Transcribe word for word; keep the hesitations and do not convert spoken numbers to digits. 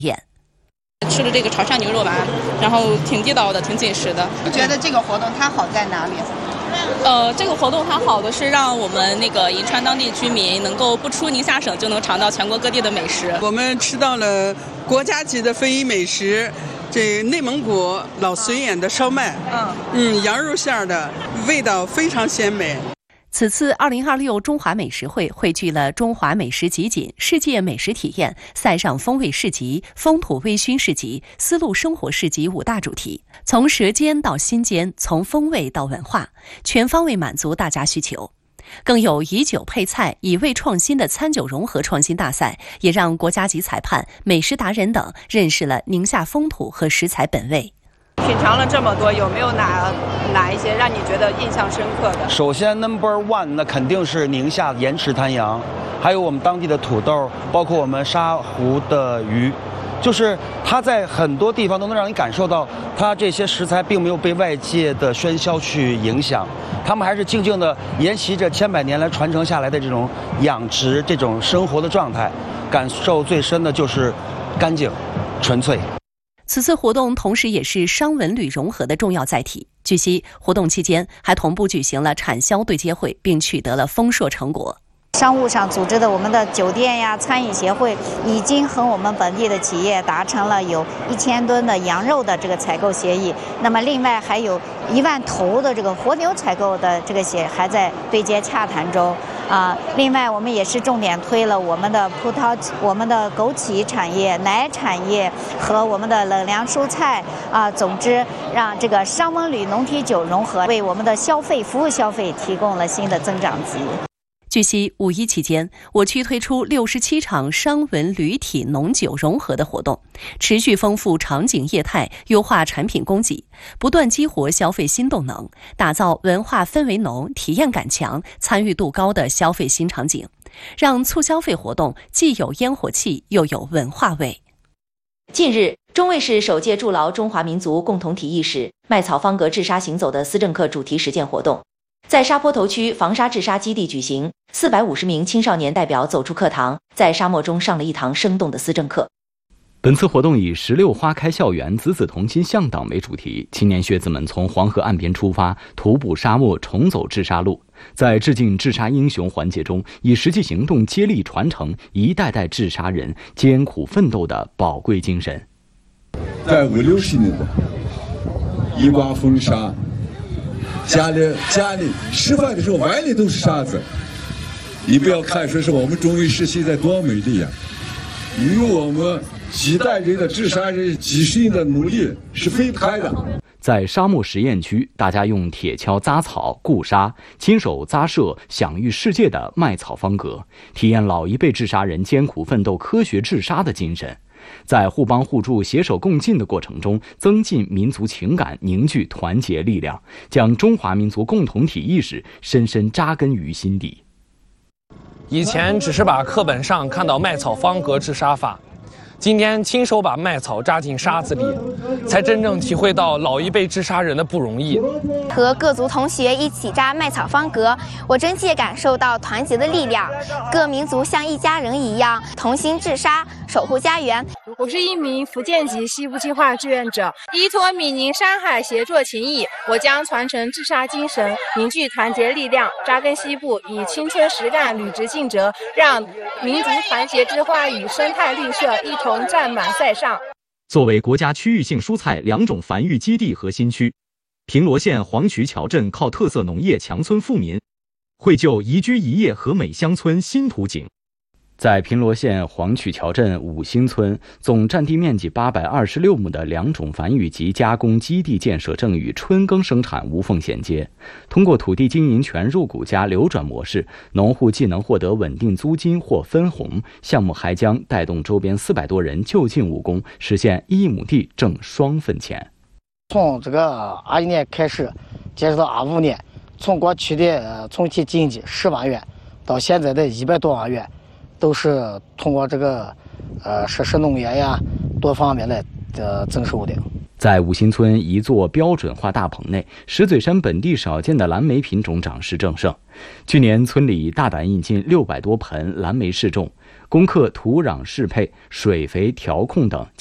验。 吃了这个潮汕牛肉丸，然后挺地道的，挺紧实的。 你觉得这个活动它好在哪里？ 呃，这个活动它好的是让我们那个银川当地居民能够不出宁夏省就能尝到全国各地的美食。 我们吃到了国家级的非遗美食，这内蒙古老绥远的烧麦，嗯嗯，羊肉馅的，味道非常鲜美。 此次二零二六中华美食会汇聚了中华美食集锦、世界美食体验、塞上风味市集、风土微醺市集、丝路生活市集五大主题，从舌尖到心间，从风味到文化，全方位满足大家需求。更有以酒配菜、以味创新的餐酒融合创新大赛，也让国家级裁判、美食达人等认识了宁夏风土和食材本味。 品尝了这么多，有没有哪哪一些让你觉得印象深刻的？ 首先 number one 那肯定是宁夏盐池滩羊，还有我们当地的土豆，包括我们沙湖的鱼，就是它在很多地方都能让你感受到，它这些食材并没有被外界的喧嚣去影响，他们还是静静的沿袭着千百年来传承下来的这种养殖、这种生活的状态，感受最深的就是干净、纯粹。 此次活动同时也是商文旅融合的重要载体。据悉，活动期间还同步举行了产销对接会，并取得了丰硕成果。 商务上组织的我们的酒店呀、餐饮协会已经和我们本地的企业达成了有一千吨的羊肉的这个采购协议。那么另外还有一万头的这个活牛采购的这个协还在对接洽谈中啊。另外我们也是重点推了我们的葡萄、我们的枸杞产业、奶产业和我们的冷凉蔬菜啊。总之，让这个商文旅农体酒融合，为我们的消费服务消费提供了新的增长极。 据悉，五一期间，我区推出六十七场商文旅体农酒融合的活动，持续丰富场景业态，优化产品供给，不断激活消费新动能，打造文化氛围浓、体验感强、参与度高的消费新场景，让促消费活动既有烟火气，又有文化味。 近日，中卫市首届筑牢中华民族共同体意识麦草方格治沙行走的思政课主题实践活动在沙坡头区防沙治沙基地举行，四百五十名青少年代表走出课堂，在沙漠中上了一堂生动的思政课。 本次活动以十六花开校园，子子同心向党为主题，青年学子们从黄河岸边出发，徒步沙漠，重走治沙路。在致敬治沙英雄环节中，以实际行动接力传承一代代治沙人艰苦奋斗的宝贵精神。 在五六十年代，一刮风沙，家里家里吃饭的时候碗里都是沙子。你不要看说是我们中卫市现在多美丽呀、啊，与我们几代人的治沙人几十年的努力是分不开的。 在沙漠实验区，大家用铁锹扎草固沙，亲手扎设享誉世界的麦草方格，体验老一辈治沙人艰苦奋斗、科学治沙的精神。在互帮互助、携手共进的过程中，增进民族情感，凝聚团结力量，将中华民族共同体意识深深扎根于心底。 以前只是把课本上看到麦草方格治沙法，今天亲手把麦草扎进沙子里，才真正体会到老一辈治沙人的不容易。 和各族同学一起扎麦草方格，我真切感受到团结的力量。各民族像一家人一样，同心治沙，守护家园。 我是一名福建籍西部计划志愿者，依托闽宁山海协作情谊，我将传承治沙精神，凝聚团结力量，扎根西部，以青春实干履职尽责，让民族团结之花与生态绿色一同站满赛上。 作为国家区域性蔬菜两种繁育基地核心区，平罗县黄渠桥镇靠特色农业强村富民，绘就宜居宜业和美乡村新图景。 在平罗县黄渠桥镇五星村，总占地面积八百二十六亩的两种繁育及加工基地建设正与春耕生产无缝衔接。通过土地经营权入股加流转模式，农户既能获得稳定租金或分红，项目还将带动周边四百多人就近务工，实现一亩地挣双分钱。 从这个二一年开始，截止到二五年，从过去的总体经济十万元，到现在的一百多万元。都是通过这个呃设施农业呀多方面来呃增收的。 在五星村一座标准化大棚内，石嘴山本地少见的蓝莓品种长势正盛。去年村里大胆引进六百多盆蓝莓试种， 攻克土壤适配、水肥调控等。